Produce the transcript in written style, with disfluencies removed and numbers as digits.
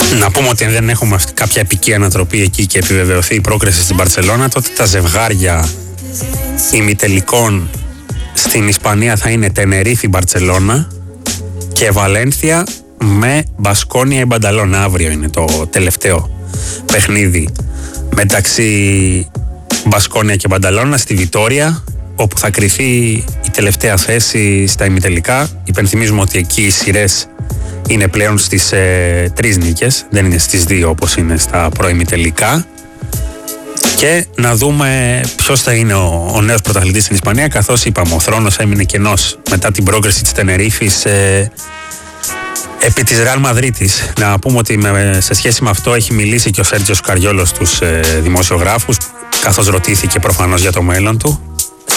Να πούμε ότι αν δεν έχουμε κάποια επική ανατροπή εκεί και επιβεβαιωθεί η πρόκριση στην Μπαρτσελώνα, τότε τα ζευγάρια ημιτελικών στην Ισπανία θα είναι Τενερίφη Μπαρτσελώνα και Βαλένθια με Μπασκόνια ή Μπανταλώνα. Αύριο είναι το τελευταίο παιχνίδι μεταξύ Μπασκόνια και Μπανταλώνα στη Βιτόρια, όπου θα κριθεί η τελευταία θέση στα ημιτελικά. Υπενθυμίζουμε ότι εκεί οι σειρές είναι πλέον στις 3 νίκες, δεν είναι στις 2 όπως είναι στα προημιτελικά. Και να δούμε ποιος θα είναι ο νέος πρωταθλητής στην Ισπανία, καθώς είπαμε ο θρόνος έμεινε κενός μετά την πρόκριση της Τενερίφης επί της Ρεάλ Μαδρίτης. Να πούμε ότι σε σχέση με αυτό έχει μιλήσει και ο Σέρτζιο Σκαριόλο στους δημοσιογράφους, καθώς ρωτήθηκε προφανώς για το μέλλον του.